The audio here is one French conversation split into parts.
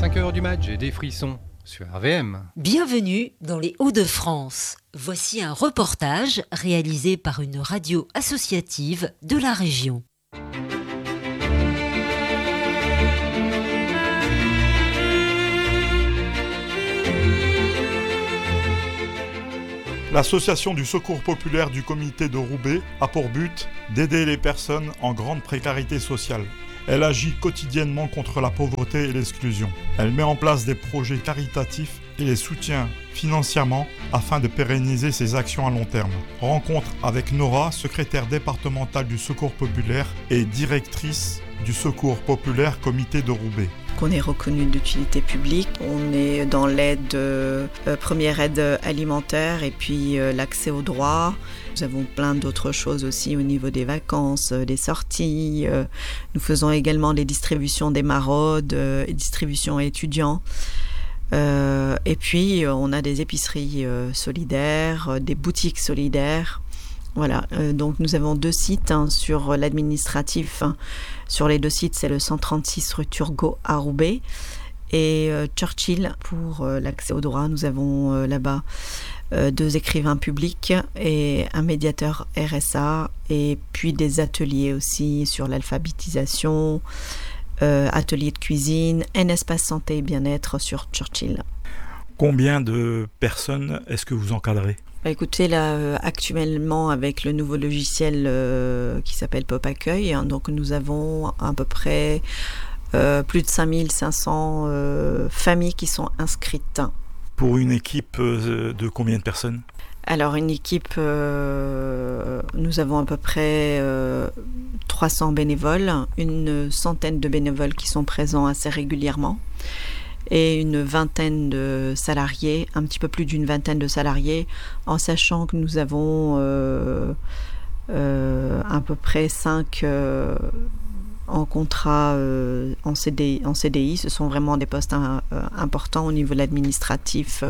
5h du match, j'ai des frissons sur RVM. Bienvenue dans les Hauts-de-France. Voici un reportage réalisé par une radio associative de la région. L'association du secours populaire du comité de Roubaix a pour but d'aider les personnes en grande précarité sociale. Elle agit quotidiennement contre la pauvreté et l'exclusion. Elle met en place des projets caritatifs et les soutient financièrement afin de pérenniser ses actions à long terme. Rencontre avec Nora, secrétaire départementale du secours populaire et directrice du secours populaire comité de Roubaix. On est reconnu d'utilité publique, on est dans l'aide, première aide alimentaire et puis l'accès aux droits. Nous avons plein d'autres choses aussi au niveau des vacances, des sorties. Nous faisons également les distributions des maraudes, distributions étudiants. Et puis on a des épiceries solidaires, des boutiques solidaires. Voilà, donc nous avons 2 sites sur l'administratif. Sur les 2 sites, c'est le 136 rue Turgot à Roubaix et Churchill pour l'accès aux droits. Nous avons là-bas 2 écrivains publics et un médiateur RSA et puis des ateliers aussi sur l'alphabétisation, ateliers de cuisine, un espace santé et bien-être sur Churchill. Combien de personnes est-ce que vous encadrez ? Écoutez, là, actuellement, avec le nouveau logiciel qui s'appelle Pop Accueil, donc nous avons à peu près plus de 5500 familles qui sont inscrites. Pour une équipe de combien de personnes ? Alors, une équipe, nous avons à peu près 300 bénévoles, une centaine de bénévoles qui sont présents assez régulièrement. Et une vingtaine de salariés, un petit peu plus d'une vingtaine de salariés, en sachant que nous avons à peu près 5 en contrat en CDI. Ce sont vraiment des postes importants au niveau de l'administratif,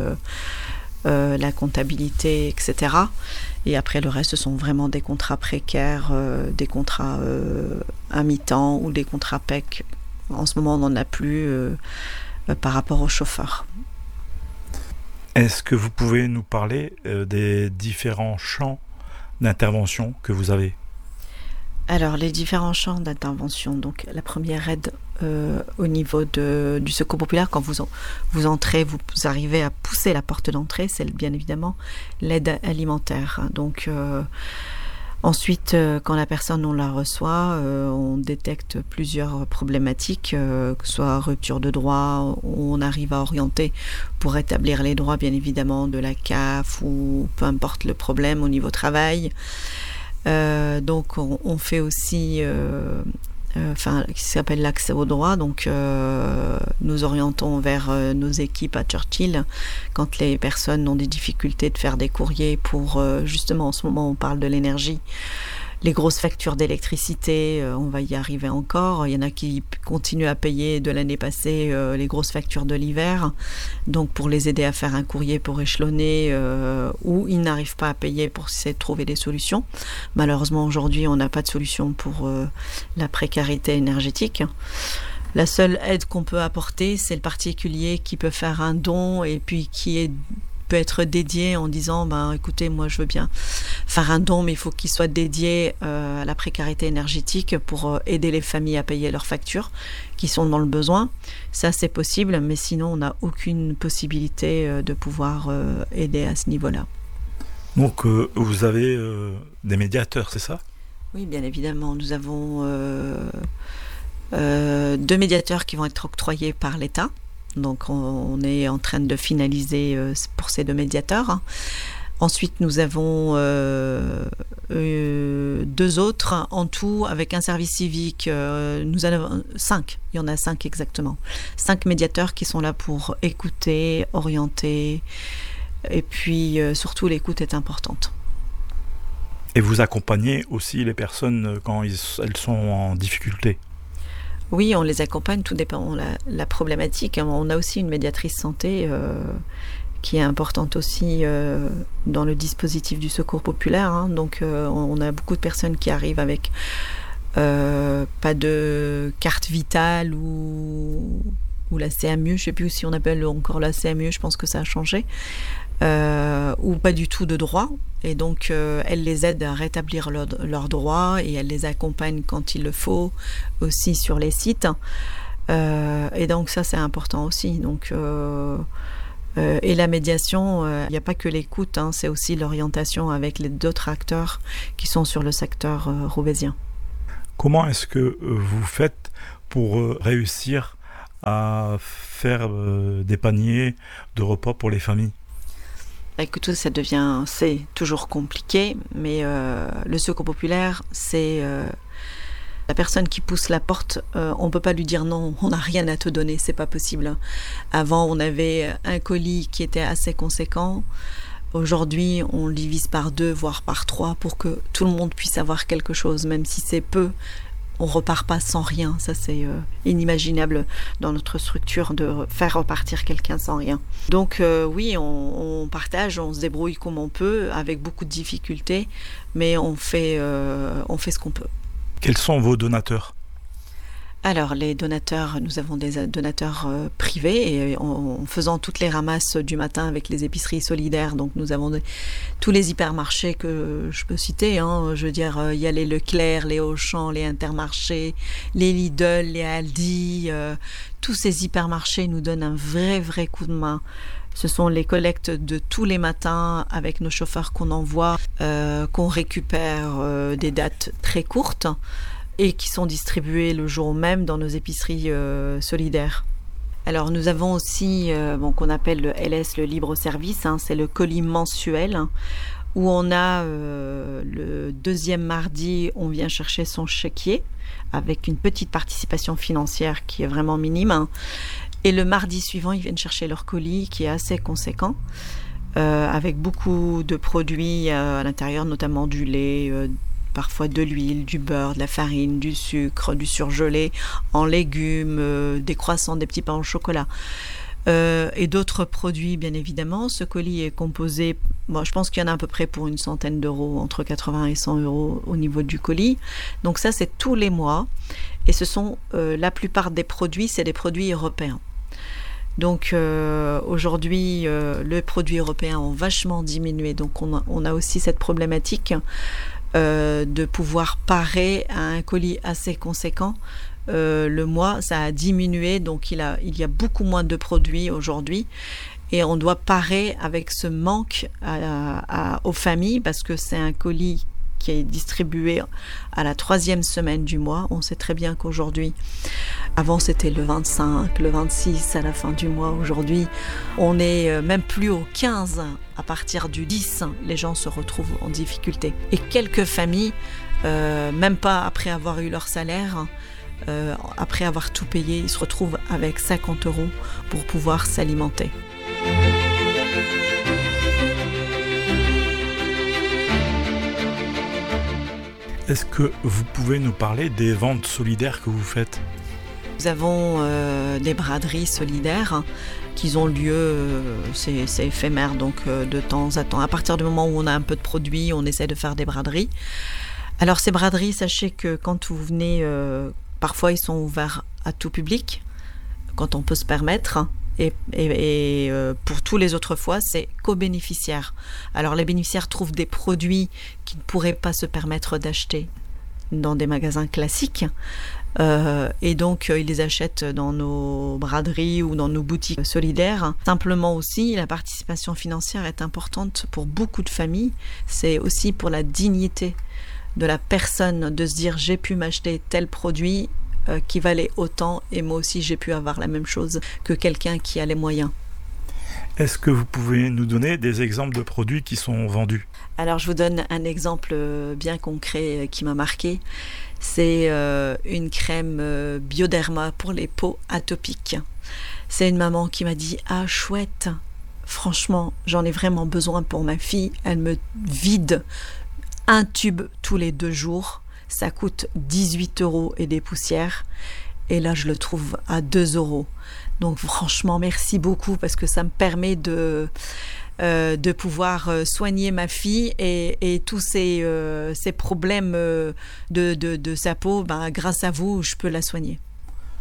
la comptabilité, etc. Et après, le reste, ce sont vraiment des contrats précaires, des contrats à mi-temps ou des contrats PEC. En ce moment, on n'en a plus par rapport aux chauffeurs. Est-ce que vous pouvez nous parler des différents champs d'intervention que vous avez ? Alors, les différents champs d'intervention, donc la première aide au niveau du secours populaire, quand vous entrez, vous arrivez à pousser la porte d'entrée, c'est bien évidemment l'aide alimentaire. Donc, ensuite, quand la personne, on la reçoit, on détecte plusieurs problématiques, que ce soit rupture de droit, on arrive à orienter pour établir les droits, bien évidemment, de la CAF ou peu importe le problème au niveau travail. Donc, on fait aussi qui s'appelle l'accès aux droits. Donc, nous orientons vers nos équipes à Churchill quand les personnes ont des difficultés de faire des courriers pour, justement, en ce moment, on parle de l'énergie. Les grosses factures d'électricité, on va y arriver encore. Il y en a qui continuent à payer de l'année passée les grosses factures de l'hiver. Donc, pour les aider à faire un courrier pour échelonner, ou ils n'arrivent pas à payer pour essayer de trouver des solutions. Malheureusement, aujourd'hui, on n'a pas de solution pour la précarité énergétique. La seule aide qu'on peut apporter, c'est le particulier qui peut faire un don et puis qui peut être dédié en disant écoutez, moi je veux bien faire un don, mais il faut qu'il soit dédié à la précarité énergétique pour aider les familles à payer leurs factures qui sont dans le besoin. Ça, c'est possible, mais sinon on n'a aucune possibilité de pouvoir aider à ce niveau-là. Donc vous avez des médiateurs, c'est ça ? Oui, bien évidemment, nous avons 2 médiateurs qui vont être octroyés par l'État. Donc on est en train de finaliser pour ces 2 médiateurs. Ensuite, nous avons 2 autres en tout avec un service civique. Nous en avons 5. Il y en a 5 exactement. 5 médiateurs qui sont là pour écouter, orienter. Et puis surtout, l'écoute est importante. Et vous accompagnez aussi les personnes quand elles sont en difficulté ? Oui, on les accompagne, tout dépend de la problématique. On a aussi une médiatrice santé qui est importante aussi dans le dispositif du secours populaire. Donc on a beaucoup de personnes qui arrivent avec pas de carte vitale ou ou la CMU, je ne sais plus si on appelle encore la CMU, je pense que ça a changé, ou pas du tout de droit. Et donc, elle les aide à rétablir leurs droits et elle les accompagne quand il le faut aussi sur les sites. Et donc, ça, c'est important aussi. Donc, et la médiation, il n'y a pas que l'écoute, c'est aussi l'orientation avec les d'autres acteurs qui sont sur le secteur roubaisien. Comment est-ce que vous faites pour réussir à faire des paniers de repas pour les familles? Écoute, c'est toujours compliqué, mais le secours populaire, c'est la personne qui pousse la porte, on ne peut pas lui dire non, on n'a rien à te donner, c'est pas possible. Avant, on avait un colis qui était assez conséquent. Aujourd'hui, on le divise par 2, voire par 3, pour que tout le monde puisse avoir quelque chose, même si c'est peu. On repart pas sans rien. Ça, c'est inimaginable dans notre structure de faire repartir quelqu'un sans rien. Donc oui, on partage, on se débrouille comme on peut, avec beaucoup de difficultés, mais on fait ce qu'on peut. Quels sont vos donateurs ? Alors, les donateurs, nous avons des donateurs privés et en faisant toutes les ramasses du matin avec les épiceries solidaires, donc nous avons tous les hypermarchés que je peux citer, je veux dire, il y a les Leclerc, les Auchan, les Intermarchés, les Lidl, les Aldi, tous ces hypermarchés nous donnent un vrai coup de main. Ce sont les collectes de tous les matins avec nos chauffeurs qu'on envoie, qu'on récupère des dates très courtes et qui sont distribués le jour même dans nos épiceries solidaires. Alors nous avons aussi qu'on appelle le LS, le libre service, c'est le colis mensuel où on a le deuxième mardi, on vient chercher son chéquier avec une petite participation financière qui est vraiment minime. Et le mardi suivant, ils viennent chercher leur colis qui est assez conséquent, avec beaucoup de produits à l'intérieur, notamment du lait, parfois de l'huile, du beurre, de la farine, du sucre, du surgelé en légumes, des croissants, des petits pains au chocolat. Et d'autres produits, bien évidemment. Ce colis est composé, je pense qu'il y en a à peu près pour une centaine d'euros, entre 80 et 100 euros au niveau du colis. Donc ça, c'est tous les mois. Et ce sont, la plupart des produits, c'est des produits européens. Donc aujourd'hui, les produits européens ont vachement diminué. Donc on a aussi cette problématique de pouvoir parer à un colis assez conséquent. Le mois, ça a diminué, donc il y a beaucoup moins de produits aujourd'hui et on doit parer avec ce manque aux familles parce que c'est un colis qui est distribué à la 3e semaine du mois. On sait très bien qu'aujourd'hui, avant c'était le 25, le 26 à la fin du mois. Aujourd'hui, on est même plus au 15. À partir du 10, les gens se retrouvent en difficulté. Et quelques familles, même pas après avoir eu leur salaire, après avoir tout payé, ils se retrouvent avec 50 euros pour pouvoir s'alimenter. Est-ce que vous pouvez nous parler des ventes solidaires que vous faites ? Nous avons des braderies solidaires qui ont lieu, c'est éphémère, donc de temps à temps. À partir du moment où on a un peu de produits, on essaie de faire des braderies. Alors ces braderies, sachez que quand vous venez, parfois ils sont ouverts à tout public, quand on peut se permettre. Et pour tous les autres fois, c'est qu'aux bénéficiaires. Alors les bénéficiaires trouvent des produits qu'ils ne pourraient pas se permettre d'acheter dans des magasins classiques. Et donc ils les achètent dans nos braderies ou dans nos boutiques solidaires. Simplement aussi, la participation financière est importante pour beaucoup de familles. C'est aussi pour la dignité de la personne de se dire j'ai pu m'acheter tel produit qui valait autant et moi aussi j'ai pu avoir la même chose que quelqu'un qui a les moyens. Est-ce que vous pouvez nous donner des exemples de produits qui sont vendus ? Alors je vous donne un exemple bien concret qui m'a marqué. C'est une crème Bioderma pour les peaux atopiques. C'est une maman qui m'a dit « Ah chouette, franchement j'en ai vraiment besoin pour ma fille, elle me vide un tube tous les 2 jours. Ça coûte 18 euros et des poussières. Et là, je le trouve à 2 euros. Donc, franchement, merci beaucoup parce que ça me permet de pouvoir soigner ma fille et tous ces problèmes de sa peau, grâce à vous, je peux la soigner.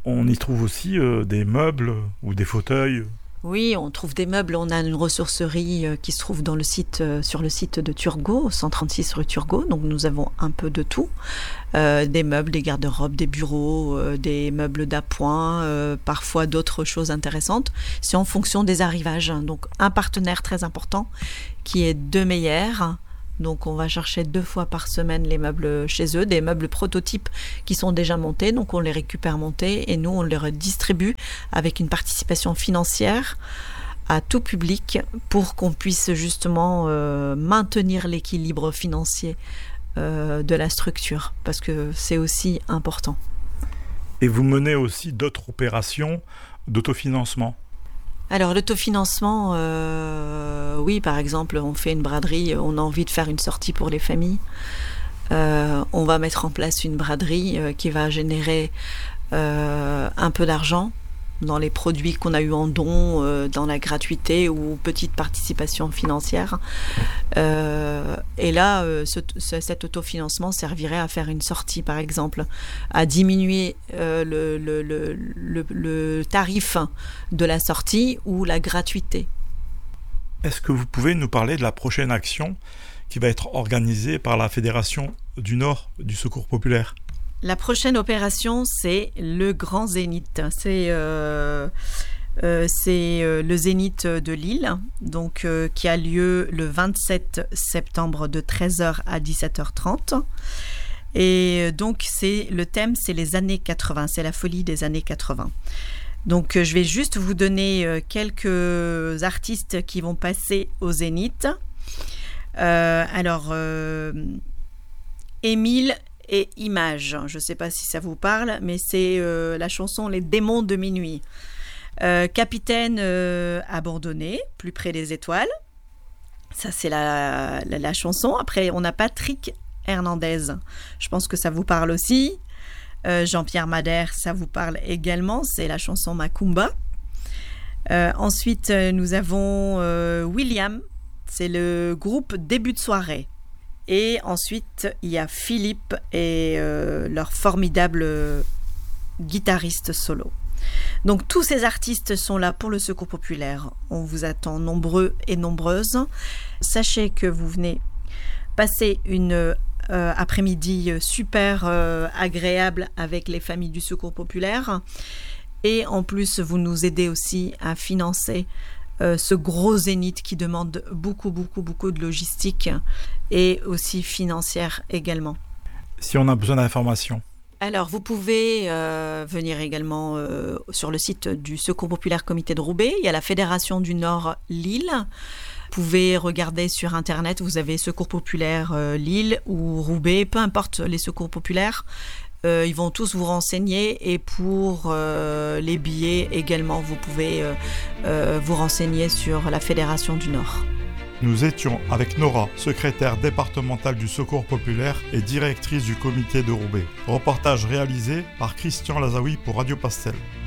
On y trouve aussi des meubles ou des fauteuils. Oui, on trouve des meubles. On a une ressourcerie qui se trouve sur le site de Turgot, 136 rue Turgot. Donc nous avons un peu de tout. Des meubles, des garde-robes, des bureaux, des meubles d'appoint, parfois d'autres choses intéressantes. C'est en fonction des arrivages. Donc un partenaire très important qui est De Meyer. Donc on va chercher 2 fois par semaine les meubles chez eux, des meubles prototypes qui sont déjà montés, donc on les récupère montés et nous on les redistribue avec une participation financière à tout public pour qu'on puisse justement maintenir l'équilibre financier de la structure, parce que c'est aussi important. Et vous menez aussi d'autres opérations d'autofinancement? Alors l'autofinancement, oui, par exemple, on fait une braderie, on a envie de faire une sortie pour les familles. On va mettre en place une braderie qui va générer un peu d'argent dans les produits qu'on a eu en don, dans la gratuité ou petite participation financière. Et là, cet autofinancement servirait à faire une sortie, par exemple, à diminuer le tarif de la sortie ou la gratuité. Est-ce que vous pouvez nous parler de la prochaine action qui va être organisée par la Fédération du Nord du Secours Populaire? La prochaine opération, c'est le Grand Zénith. C'est le Zénith de Lille, donc, qui a lieu le 27 septembre de 13h à 17h30. Et donc, le thème, c'est les années 80. C'est la folie des années 80. Donc, je vais juste vous donner quelques artistes qui vont passer au Zénith. Émile et Images. Je ne sais pas si ça vous parle, mais c'est la chanson Les démons de minuit. Capitaine abandonné, plus près des étoiles. Ça, c'est la chanson. Après, on a Patrick Hernandez. Je pense que ça vous parle aussi. Jean-Pierre Madère, ça vous parle également. C'est la chanson Macumba. Ensuite, nous avons William. C'est le groupe Début de soirée. Et ensuite, il y a Philippe et leur formidable guitariste solo. Donc, tous ces artistes sont là pour le Secours populaire. On vous attend nombreux et nombreuses. Sachez que vous venez passer une après-midi super agréable avec les familles du Secours populaire. Et en plus, vous nous aidez aussi à financer ce gros zénith qui demande beaucoup de logistique et aussi financière également. Si on a besoin d'informations. Alors, vous pouvez venir également sur le site du Secours populaire Comité de Roubaix. Il y a la Fédération du Nord Lille. Vous pouvez regarder sur Internet, vous avez Secours populaire Lille ou Roubaix, peu importe les secours populaires. Ils vont tous vous renseigner et pour les billets également, vous pouvez vous renseigner sur la Fédération du Nord. Nous étions avec Nora, secrétaire départementale du Secours populaire et directrice du comité de Roubaix. Reportage réalisé par Christian Lazaoui pour Radio Pastel.